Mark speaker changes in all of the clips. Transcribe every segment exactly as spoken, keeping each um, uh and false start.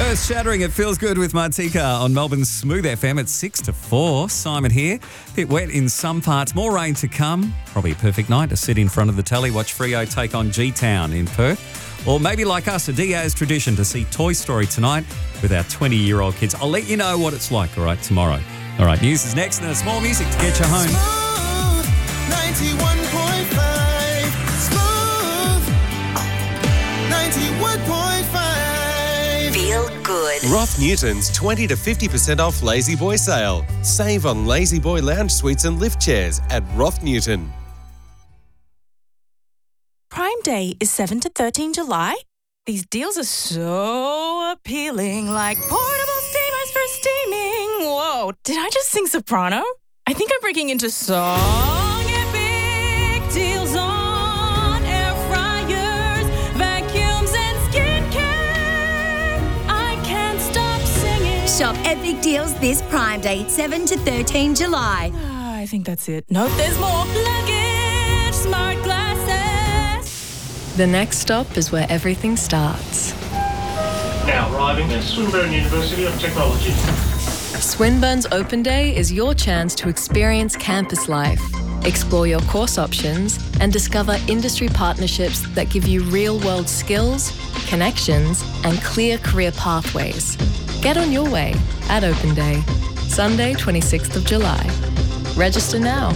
Speaker 1: Earth-shattering, it feels good with Martika on Melbourne's Smooth F M at six to four. Simon here. Bit wet in some parts, more rain to come. Probably a perfect night to sit in front of the telly, watch Freo take on G-Town in Perth. Or maybe like us, a Diaz tradition to see Toy Story tonight with our twenty-year-old kids. I'll let you know what it's like, all right, tomorrow. All right, news is next and there's more music to get you home.
Speaker 2: Smooth ninety-one point five. Smooth ninety-one point five.
Speaker 3: Feel good.
Speaker 4: Roth Newton's twenty to fifty percent off Lazy Boy sale. Save on Lazy Boy lounge suites and lift chairs at Roth Newton.
Speaker 5: Prime Day is seventh to thirteenth July. These deals are so appealing, like portable steamers for steaming. Whoa, did I just sing soprano? I think I'm breaking into song. Epic deals on air fryers, vacuums and skincare. I can't stop singing.
Speaker 3: Shop epic deals this Prime Day, seventh to thirteenth July.
Speaker 5: Ah, I think that's it. Nope, there's more. Luggage, smart glasses.
Speaker 6: The next stop is where everything starts.
Speaker 7: Now arriving at Swinburne University of Technology.
Speaker 6: Swinburne's Open Day is your chance to experience campus life, explore your course options, and discover industry partnerships that give you real-world skills, connections, and clear career pathways. Get on your way at Open Day, Sunday, twenty-sixth of July. Register now.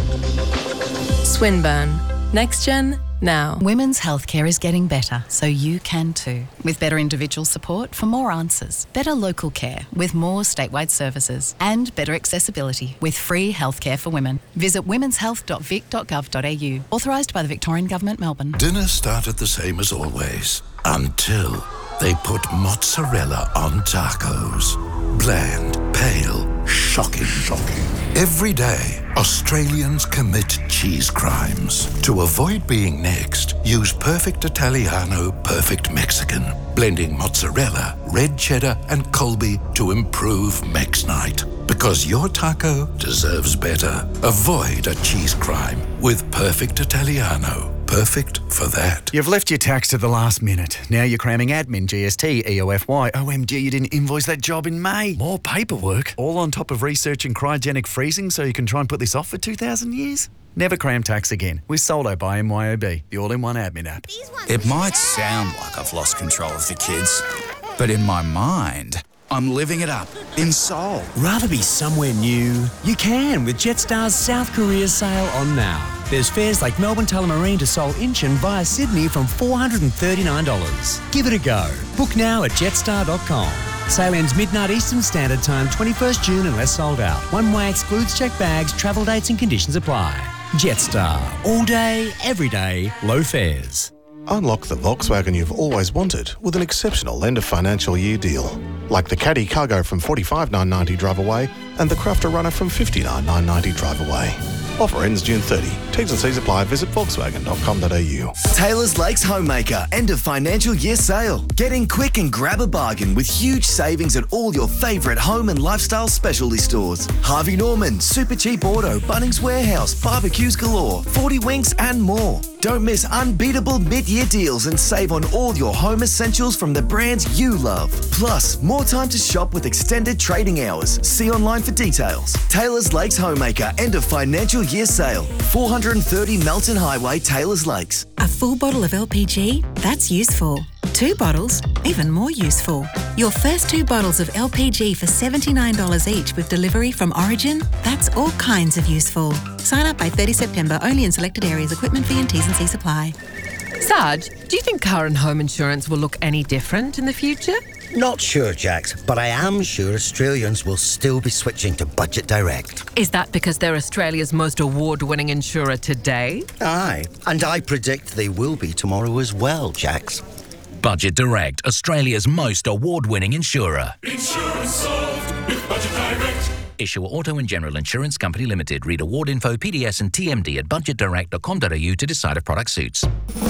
Speaker 6: Swinburne. Next Gen, now.
Speaker 8: Women's healthcare is getting better, so you can too. With better individual support for more answers, better local care with more statewide services, and better accessibility with free healthcare for women. Visit womens health dot vic dot gov dot a u. Authorised by the Victorian Government, Melbourne.
Speaker 9: Dinner started the same as always, until they put mozzarella on tacos. Bland, pale, shocking, shocking. Every day, Australians commit cheese crimes. To avoid being next, use Perfect Italiano, Perfect Mexican. Blending mozzarella, red cheddar, and Colby to improve Mex Night. Because your taco deserves better. Avoid a cheese crime with Perfect Italiano. Perfect for that.
Speaker 10: You've left your tax to the last minute. Now you're cramming admin, G S T, E O F Y. O M G, you didn't invoice that job in May. More paperwork. All on top of researching cryogenic freezing so you can try and put this off for two thousand years? Never cram tax again with Soldo by M Y O B, the all-in-one admin app.
Speaker 11: It might sound like I've lost control of the kids, but in my mind, I'm living it up in Seoul.
Speaker 12: Rather be somewhere new? You can with Jetstar's South Korea sale on now. There's fares like Melbourne Tullamarine to Seoul Incheon via Sydney from four hundred thirty-nine dollars. Give it a go. Book now at jetstar dot com. Sale ends midnight Eastern Standard Time, twenty-first June unless sold out. One way excludes checked bags, travel dates and conditions apply. Jetstar. All day, every day, low fares.
Speaker 13: Unlock the Volkswagen you've always wanted with an exceptional end of financial year deal. Like the Caddy Cargo from forty-five thousand nine hundred ninety drive away and the Crafter Runner from fifty-nine thousand nine hundred ninety drive away. Offer ends June thirtieth. T's and C's apply. Visit volkswagen dot com dot a u.
Speaker 14: Taylor's Lakes Homemaker end of financial year sale. Get in quick and grab a bargain with huge savings at all your favourite home and lifestyle specialty stores. Harvey Norman, Super Cheap Auto, Bunnings Warehouse, barbecues galore, forty Winks and more. Don't miss unbeatable mid-year deals and save on all your home essentials from the brands you love. Plus, more time to shop with extended trading hours. See online for details. Taylor's Lakes Homemaker end of financial year sale. four hundred thirty Melton Highway, Taylor's Lakes.
Speaker 15: A full bottle of L P G? That's useful. Two bottles? Even more useful. Your first two bottles of L P G for seventy-nine dollars each with delivery from Origin? That's all kinds of useful. Sign up by thirtieth September, only in selected areas. Equipment fee and T's and C's apply.
Speaker 16: Sarge, do you think car and home insurance will look any different in the future?
Speaker 17: Not sure, Jax, but I am sure Australians will still be switching to Budget Direct.
Speaker 16: Is that because they're Australia's most award-winning insurer today?
Speaker 17: Aye, and I predict they will be tomorrow as well, Jax.
Speaker 18: Budget Direct, Australia's most award-winning insurer.
Speaker 19: Insurance solved with Budget Direct.
Speaker 18: Issuer Auto and General Insurance Company Limited. Read award info, P D S and T M D at budget direct dot com dot a u to decide if product suits.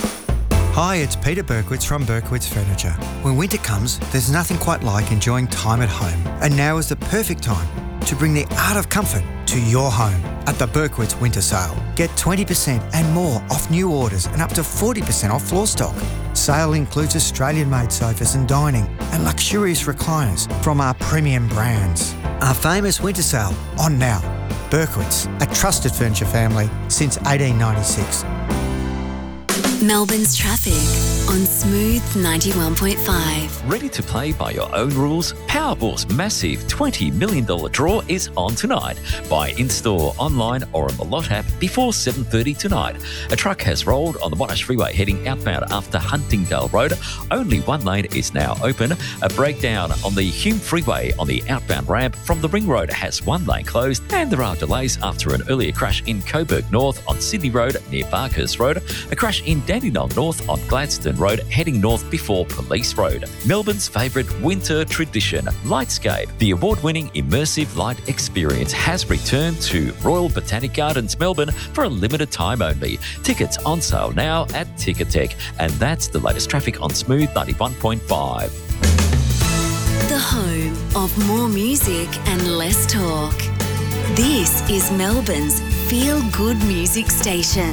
Speaker 20: Hi, it's Peter Berkowitz from Berkowitz Furniture. When winter comes, there's nothing quite like enjoying time at home. And now is the perfect time to bring the art of comfort to your home. at the Berkowitz Winter Sale. Get twenty percent and more off new orders and up to forty percent off floor stock. Sale includes Australian-made sofas and dining and luxurious recliners from our premium brands. Our famous winter sale on now. Berkowitz, a trusted furniture family since eighteen ninety-six.
Speaker 21: Melbourne's traffic on Smooth ninety-one point five.
Speaker 22: Ready to play by your own rules? Powerball's massive twenty million dollars draw is on tonight. Buy in-store, online or on the Lot app before seven thirty tonight. A truck has rolled on the Monash Freeway heading outbound after Huntingdale Road. Only one lane is now open. A breakdown on the Hume Freeway on the outbound ramp from the Ring Road has one lane closed, and there are delays after an earlier crash in Coburg North on Sydney Road near Barker's Road. A crash in Dandenong North on Gladstone Road heading north before Police Road. Melbourne's favourite winter tradition, Lightscape. The award-winning immersive light experience has returned to Royal Botanic Gardens, Melbourne for a limited time only. Tickets on sale now at Ticketek. And that's the latest traffic on Smooth ninety-one point five.
Speaker 21: The home of more music and less talk. This is Melbourne's feel-good music station.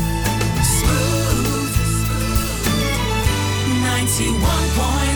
Speaker 23: ninety-one point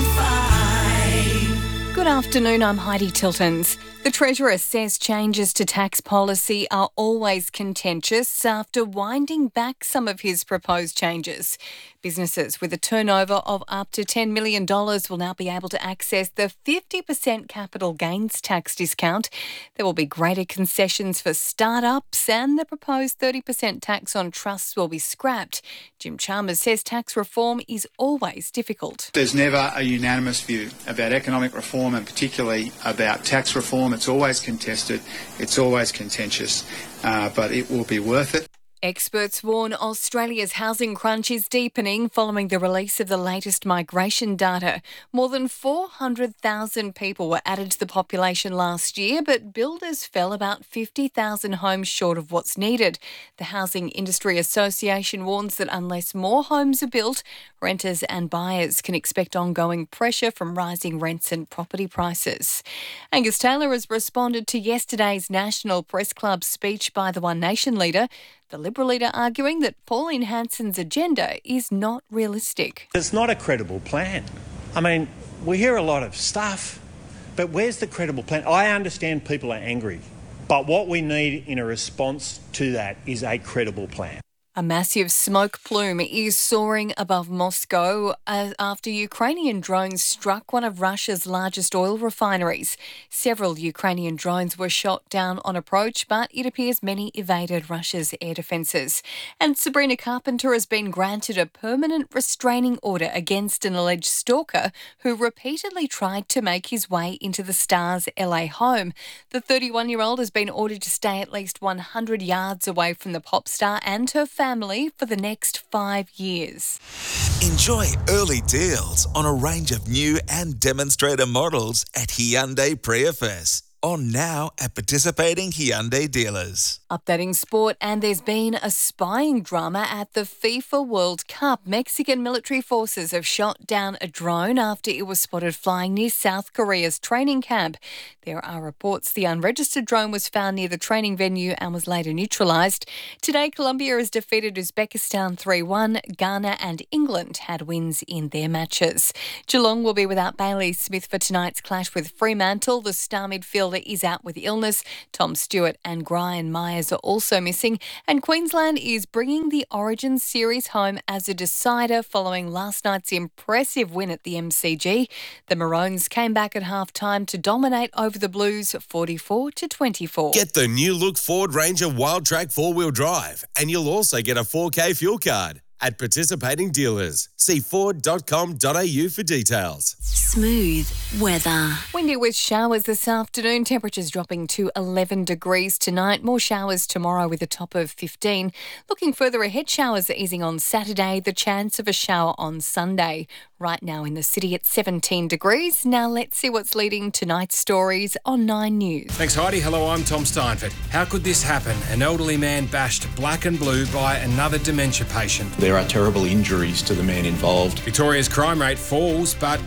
Speaker 23: five.
Speaker 24: Good afternoon, I'm Heidi Tiltons. The Treasurer says changes to tax policy are always contentious after winding back some of his proposed changes. Businesses with a turnover of up to ten million dollars will now be able to access the fifty percent capital gains tax discount. There will be greater concessions for startups, and the proposed thirty percent tax on trusts will be scrapped. Jim Chalmers says tax reform is always difficult.
Speaker 25: There's never a unanimous view about economic reform, and particularly about tax reform. It's always contested, it's always contentious, uh, but it will be worth it.
Speaker 24: Experts warn Australia's housing crunch is deepening following the release of the latest migration data. More than four hundred thousand people were added to the population last year, but builders fell about fifty thousand homes short of what's needed. The Housing Industry Association warns that unless more homes are built, renters and buyers can expect ongoing pressure from rising rents and property prices. Angus Taylor has responded to yesterday's National Press Club speech by the One Nation leader. The Liberal leader arguing that Pauline Hanson's agenda is not realistic.
Speaker 26: It's not a credible plan. I mean, we hear a lot of stuff, but where's the credible plan? I understand people are angry, but what we need in a response to that is a credible plan.
Speaker 24: A massive smoke plume is soaring above Moscow after Ukrainian drones struck one of Russia's largest oil refineries. Several Ukrainian drones were shot down on approach, but it appears many evaded Russia's air defences. And Sabrina Carpenter has been granted a permanent restraining order against an alleged stalker who repeatedly tried to make his way into the Star's L A home. The thirty-one-year-old has been ordered to stay at least one hundred yards away from the pop star and her family family for the next five years.
Speaker 27: Enjoy early deals on a range of new and demonstrator models at Hyundai Prius. On now at participating Hyundai dealers.
Speaker 24: Updating sport, and there's been a spying drama at the FIFA World Cup. Mexican military forces have shot down a drone after it was spotted flying near South Korea's training camp. There are reports the unregistered drone was found near the training venue and was later neutralised. Today, Colombia has defeated Uzbekistan three one. Ghana and England had wins in their matches. Geelong will be without Bailey Smith for tonight's clash with Fremantle. The star midfielder is out with illness. Tom Stewart and Brian Myers are also missing. And Queensland is bringing the Origin series home as a decider following last night's impressive win at the M C G. The Maroons came back at half-time to dominate over the Blues forty-four to twenty-four.
Speaker 4: Get the new look Ford Ranger Wild Track four-wheel drive, and you'll also get a four K fuel card at participating dealers. See ford dot com dot a u for details.
Speaker 21: Smooth weather.
Speaker 24: Windy with showers this afternoon. Temperatures dropping to eleven degrees tonight. More showers tomorrow with a top of fifteen. Looking further ahead, showers are easing on Saturday. The chance of a shower on Sunday. Right now in the city at seventeen degrees. Now let's see what's leading tonight's stories on Nine News.
Speaker 28: Thanks, Heidi. Hello, I'm Tom Steinford. How could this happen? An elderly man bashed black and blue by another dementia patient.
Speaker 29: There are terrible injuries to the man involved.
Speaker 28: Victoria's crime rate falls, but cold company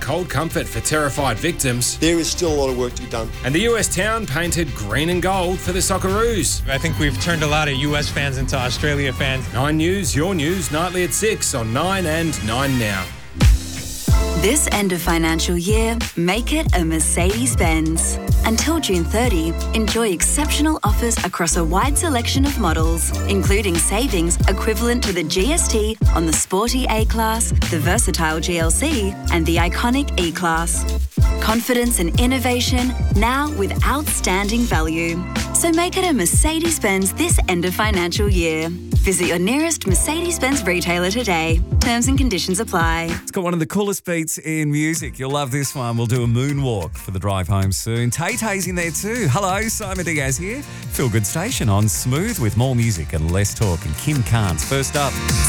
Speaker 28: comfort for terrified victims.
Speaker 1: There is still a lot of work to be done.
Speaker 28: And the U S town painted green and gold for the Socceroos.
Speaker 2: I think we've turned a lot of U S fans into Australia fans.
Speaker 28: Nine News, your news, nightly at six on Nine and Nine Now.
Speaker 21: This end of financial year, make it a Mercedes-Benz. Until June thirtieth, enjoy exceptional offers across a wide selection of models, including savings equivalent to the G S T on the sporty A-Class, the versatile G L C, and the iconic E-Class. Confidence and innovation, now with outstanding value. So make it a Mercedes-Benz this end of financial year. Visit your nearest Mercedes-Benz retailer today. Terms and conditions apply.
Speaker 3: It's got one of the coolest beats in music. You'll love this one. We'll do a moonwalk for the drive home soon. Tay-Tay's in there too. Hello, Simon Diaz here. Feel Good Station on Smooth with more music and less talk. And Kim Carnes first up.